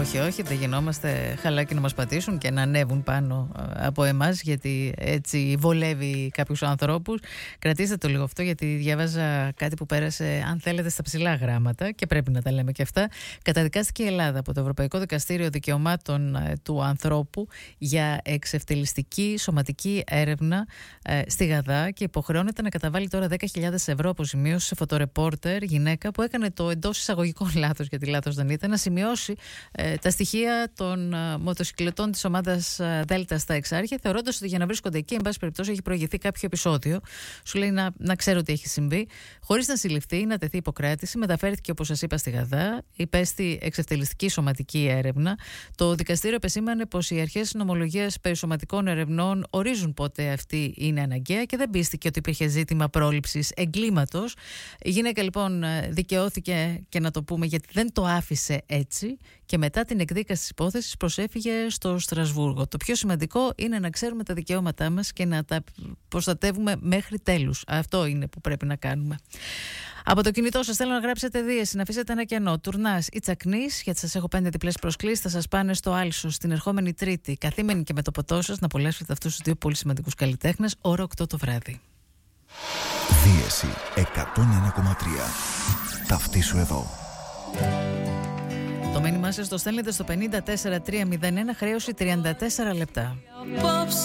Όχι, δεν γινόμαστε χαλάκι να μας πατήσουν και να ανέβουν πάνω από εμάς, γιατί έτσι βολεύει κάποιους ανθρώπους. Κρατήστε το λίγο αυτό, γιατί διάβαζα κάτι που πέρασε, αν θέλετε, στα ψηλά γράμματα και πρέπει να τα λέμε και αυτά. Καταδικάστηκε η Ελλάδα από το Ευρωπαϊκό Δικαστήριο Δικαιωμάτων του Ανθρώπου για εξευτελιστική σωματική έρευνα στη Γαδά και υποχρεώνεται να καταβάλει τώρα 10.000 ευρώ αποζημίωση σε φωτορεπόρτερ γυναίκα που έκανε το εντός εισαγωγικών λάθος, γιατί λάθος δεν ήταν, να σημειώσει τα στοιχεία των μοτοσυκλετών της ομάδας Δέλτα στα Εξάρχεια, θεωρώντας ότι για να βρίσκονται εκεί, εν πάση περιπτώσει, έχει προηγηθεί κάποιο επεισόδιο. Σου λέει να ξέρω τι έχει συμβεί. Χωρίς να συλληφθεί, να τεθεί υποκράτηση, μεταφέρθηκε, όπως σας είπα, στη Γαδά, υπέστη εξευτελιστική σωματική έρευνα. Το δικαστήριο επεσήμανε πως οι αρχές νομολογίας περί σωματικών ερευνών ορίζουν πότε αυτή είναι αναγκαία και δεν πίστηκε ότι υπήρχε ζήτημα πρόληψης εγκλήματος. Η γυναίκα λοιπόν δικαιώθηκε, και να το πούμε γιατί δεν το άφησε έτσι, και μετά την εκδίκαση της υπόθεσης προσέφυγε στο Στρασβούργο. Το πιο σημαντικό είναι να ξέρουμε τα δικαιώματά μας και να τα προστατεύουμε μέχρι τέλους. Αυτό είναι που πρέπει να κάνουμε. Από το κινητό σας θέλω να γράψετε δίεση, να αφήσετε ένα κενό. Τουρνάς ή Τσακνής, γιατί σας έχω 5 διπλές προσκλήσεις. Θα σας πάνε στο Άλσος την ερχόμενη Τρίτη. Καθήμενοι και με το ποτό σας να απολαύσετε αυτούς τους δύο πολύ σημαντικούς καλλιτέχνες, ώρα 8 το βράδυ. Δίεση 101,3. Ταυτίσου εδώ. Το μήνυμά σας το στέλνετε στο 54301, χρέωση 34 λεπτά.